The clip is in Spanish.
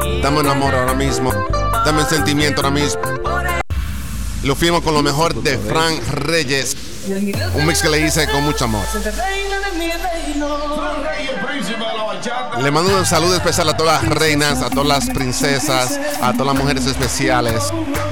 Dame un amor ahora mismo. Dame un sentimiento ahora mismo. Lo firmo con lo mejor de Fran Reyes. Un mix que le hice con mucho amor. Le mando un saludo especial a todas las reinas, a todas las princesas, a todas las mujeres especiales.